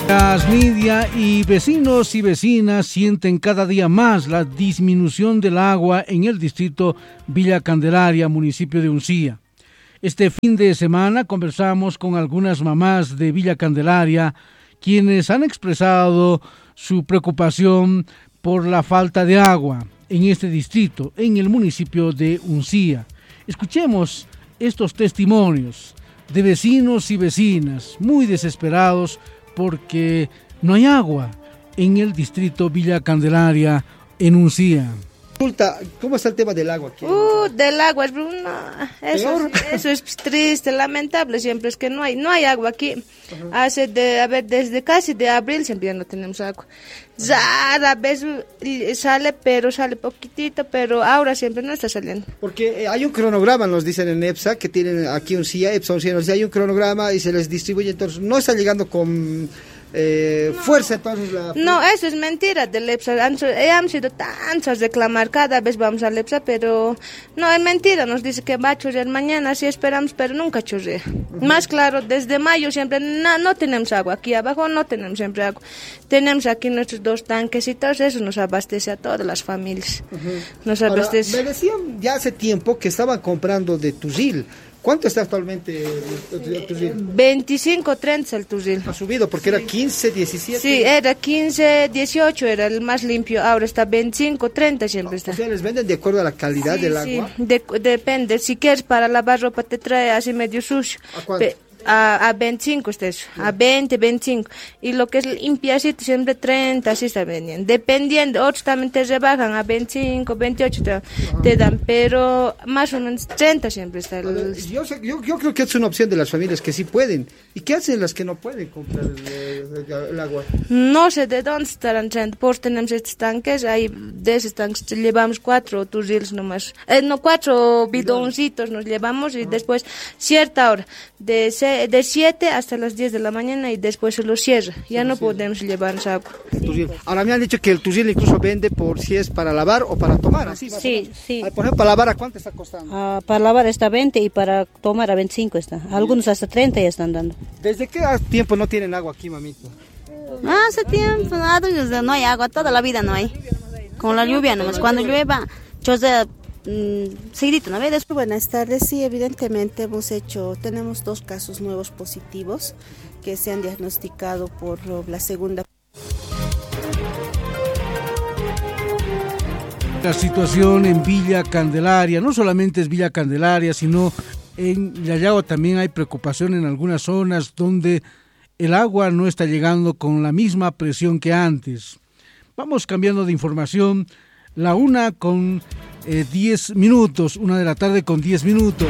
Las media y vecinos y vecinas sienten cada día más la disminución del agua en el distrito Villa Candelaria, municipio de Uncía. Este fin de semana conversamos con algunas mamás de Villa Candelaria, quienes han expresado su preocupación por la falta de agua en este distrito, en el municipio de Uncía. Escuchemos estos testimonios de vecinos y vecinas muy desesperados porque no hay agua en el distrito Villa Candelaria, en Uncía. ¿Cómo está el tema del agua aquí? Del agua, eso es triste, lamentable, siempre es que no hay agua aquí. Desde casi de abril siempre ya no tenemos agua. Rara vez sale, pero sale poquitito, pero ahora siempre no está saliendo. Porque hay un cronograma, nos dicen en EPSA, que tienen aquí EPSA nos dice, hay un cronograma y se les distribuye, entonces no está llegando con fuerza, entonces No, eso es mentira del EPSA. Han sido tantos reclamar, cada vez vamos al EPSA, pero no, es mentira, nos dice que va a chorrear mañana, así esperamos, pero nunca chorrea. Más claro, desde mayo siempre no tenemos agua, aquí abajo no tenemos siempre agua. Tenemos aquí nuestros 2 tanquecitos, eso nos abastece a todas las familias. Nos abastece. Ahora, me decían ya hace tiempo que estaban comprando de Tuzil. ¿Cuánto está actualmente el Tuzil? 25, 30 el Tuzil. Ha subido porque era 15, 17. Sí, era 15, 18, era el más limpio. Ahora está 25, 30 siempre está. O sea, les venden de acuerdo a la calidad del agua. Sí, depende. Si quieres para lavar ropa te trae así medio sucio. ¿A cuánto? A 25 está eso, a 20, 25. Y lo que es limpiacito siempre 30, así está vendiendo. Dependiendo, otros también te rebajan a 25, 28 te dan, pero más o menos 30 siempre está. Yo creo que es una opción de las familias que sí pueden. ¿Y qué hacen las que no pueden comprar el agua? No sé de dónde estarán trayendo, pues tenemos estos tanques, ahí de esos tanques llevamos 4 turriles nomás. 4 bidoncitos nos llevamos y después cierta hora, de 7 hasta las 10 de la mañana y después se lo cierra. Ya no podemos llevarnos agua. Ahora me han dicho que el Tuzil incluso vende por si es para lavar o para tomar. ¿Así? Sí. Por ejemplo, para lavar, ¿a cuánto está costando? Para lavar está 20 y para tomar a 25 está. Algunos hasta 30 ya están dando. ¿Desde qué tiempo no tienen agua aquí, mamito? Hace tiempo, no hay agua, toda la vida no hay. Con la lluvia nomás, cuando llueva, seguidito, ¿no ves? Buenas tardes, sí, evidentemente tenemos 2 casos nuevos positivos que se han diagnosticado por la segunda. La situación en Villa Candelaria, no solamente es Villa Candelaria, sino en Yayagua también hay preocupación en algunas zonas donde el agua no está llegando con la misma presión que antes. Vamos cambiando de información. La 1 con 10 minutos, 1 de la tarde con 10 minutos.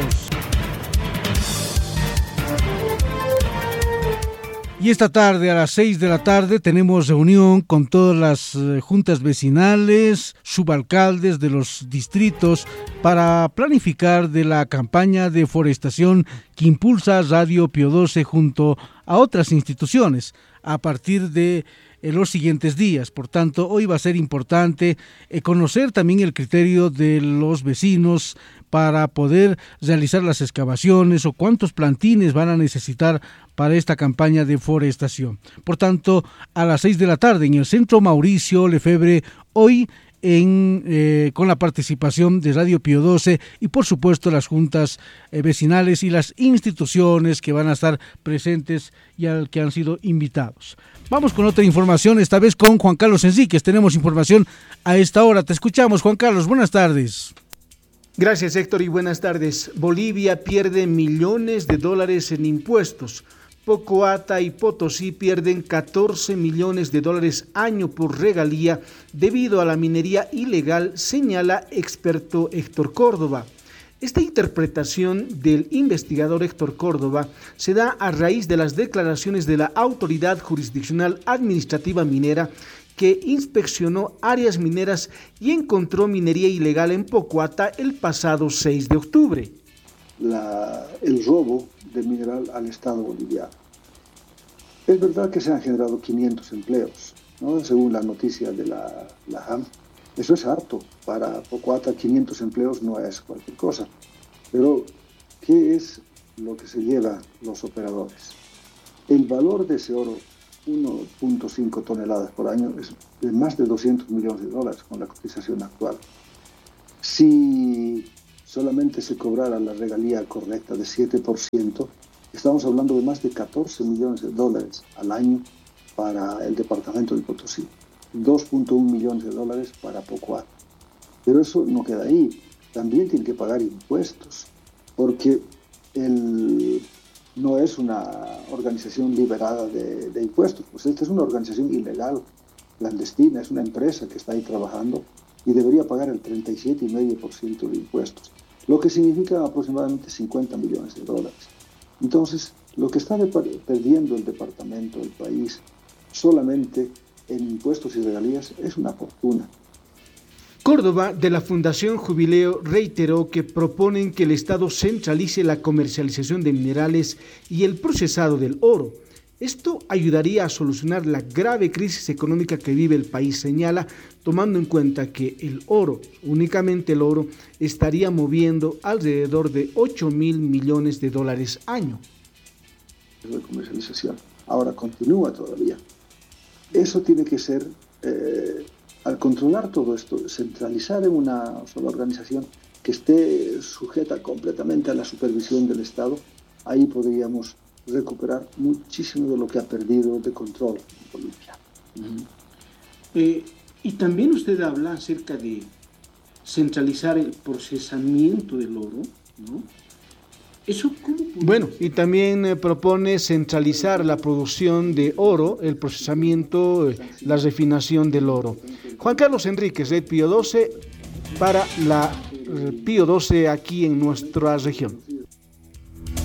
Y esta tarde a las 6 de la tarde tenemos reunión con todas las juntas vecinales, subalcaldes de los distritos para planificar de la campaña de forestación que impulsa Radio Pío XII junto a otras instituciones a partir de los siguientes días. Por tanto, hoy va a ser importante conocer también el criterio de los vecinos para poder realizar las excavaciones o cuántos plantines van a necesitar para esta campaña de forestación. Por tanto, a las 6 de la tarde en el Centro Mauricio Lefebvre, hoy con la participación de Radio Pío XII y por supuesto las juntas vecinales y las instituciones que van a estar presentes y al que han sido invitados. Vamos con otra información, esta vez con Juan Carlos Enríquez. Tenemos información a esta hora. Te escuchamos, Juan Carlos. Buenas tardes. Gracias, Héctor, y buenas tardes. Bolivia pierde millones de dólares en impuestos. Pocoata y Potosí pierden 14 millones de dólares año por regalía debido a la minería ilegal, señala experto Héctor Córdoba. Esta interpretación del investigador Héctor Córdoba se da a raíz de las declaraciones de la Autoridad Jurisdiccional Administrativa Minera que inspeccionó áreas mineras y encontró minería ilegal en Pocoata el pasado 6 de octubre. El robo de mineral al Estado boliviano. Es verdad que se han generado 500 empleos, ¿no? Según la noticia de la JAM. Eso es harto. Para Pocoata 500 empleos no es cualquier cosa. Pero, ¿qué es lo que se lleva los operadores? El valor de ese oro, uno 2.5 toneladas por año, es de más de 200 millones de dólares con la cotización actual. Si solamente se cobrara la regalía correcta de 7%, estamos hablando de más de 14 millones de dólares al año para el departamento de Potosí, 2.1 millones de dólares para Pocoata. Pero eso no queda ahí, también tiene que pagar impuestos, porque no es una organización liberada de impuestos, pues esta es una organización ilegal, clandestina, es una empresa que está ahí trabajando y debería pagar el 37,5% de impuestos, lo que significa aproximadamente 50 millones de dólares. Entonces, lo que está perdiendo el departamento, el país, solamente en impuestos y regalías es una fortuna. Córdoba, de la Fundación Jubileo, reiteró que proponen que el Estado centralice la comercialización de minerales y el procesado del oro. Esto ayudaría a solucionar la grave crisis económica que vive el país, señala, tomando en cuenta que el oro, únicamente el oro, estaría moviendo alrededor de 8.000 millones de dólares año. De comercialización. Ahora continúa todavía. Eso tiene que ser, al controlar todo esto, centralizar en una sola organización que esté sujeta completamente a la supervisión del Estado, ahí podríamos recuperar muchísimo de lo que ha perdido de control en Bolivia. Y también usted habla acerca de centralizar el procesamiento del oro, ¿no? ¿Eso cómo? Bueno, y también propone centralizar la producción de oro, el procesamiento, la refinación del oro. Juan Carlos Enríquez, Red Pío 12, para la Pío 12 aquí en nuestra región.